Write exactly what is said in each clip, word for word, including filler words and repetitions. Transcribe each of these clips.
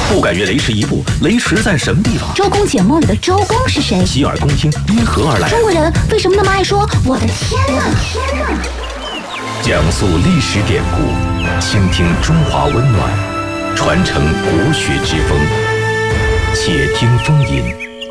不敢越雷池一步，雷池在什么地方？ 周公解梦里的周公是谁？ 洗耳恭听因何而来？ 中国人为什么那么爱说我的天哪？天哪！ 讲述历史典故，倾听中华温暖，传承国学之风。且听风吟。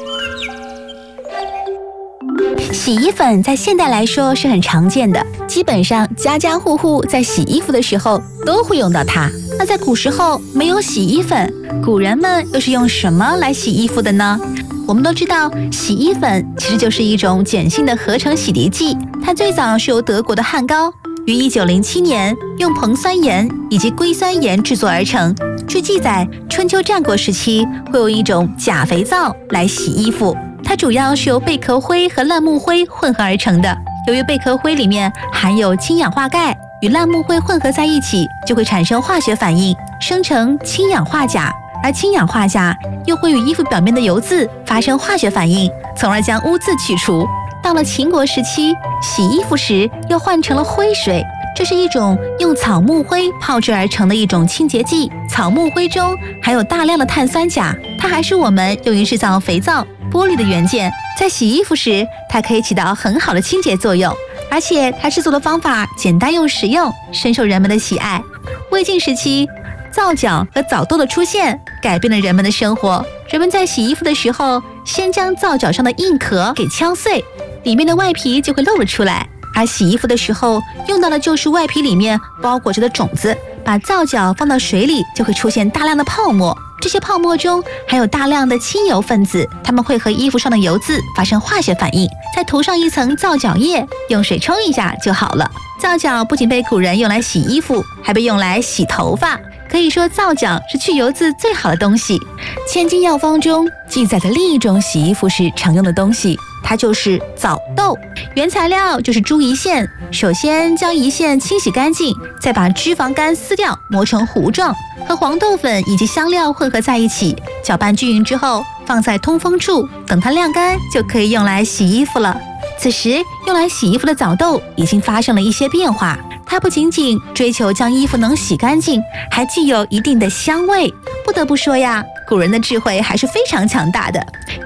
洗衣粉在现代来说是很常见的，基本上家家户户在洗衣服的时候都会用到它。那在古时候没有洗衣粉，古人们又是用什么来洗衣服的呢？我们都知道，洗衣粉其实就是一种碱性的合成洗涤剂，它最早是由德国的汉高于一九零七年用硼酸盐以及硅酸盐制作而成。据记载，春秋战国时期会用一种钾肥皂来洗衣服，它主要是由贝壳灰和烂木灰混合而成的。由于贝壳灰里面含有氢氧化钙，与烂木灰混合在一起，就会产生化学反应，生成氢氧化钾，而氢氧化钾又会与衣服表面的油渍发生化学反应，从而将污渍去除。到了秦国时期，洗衣服时又换成了灰水，这是一种用草木灰泡制而成的一种清洁剂。草木灰中含有大量的碳酸钾，它还是我们用于制造肥皂、玻璃的原件。在洗衣服时，它可以起到很好的清洁作用，而且它制作的方法简单又实用，深受人们的喜爱。魏晋时期，皂角和枣豆的出现改变了人们的生活。人们在洗衣服的时候，先将皂角上的硬壳给敲碎，里面的外皮就会露了出来。而洗衣服的时候用到的就是外皮里面包裹着的种子，把皂角放到水里，就会出现大量的泡沫。这些泡沫中含有大量的清油分子，它们会和衣服上的油渍发生化学反应，再涂上一层皂角液，用水冲一下就好了。皂角不仅被古人用来洗衣服，还被用来洗头发。可以说皂角是去油渍最好的东西。千金药方中记载的另一种洗衣服时常用的东西，它就是枣豆。原材料就是猪胰腺，首先将胰腺清洗干净，再把脂肪干撕掉，磨成糊状，和黄豆粉以及香料混合在一起，搅拌均匀之后放在通风处，等它晾干就可以用来洗衣服了。此时用来洗衣服的枣豆已经发生了一些变化，它不仅仅追求将衣服能洗干净，还具有一定的香味。不得不说呀，古人的智慧还是非常强大的。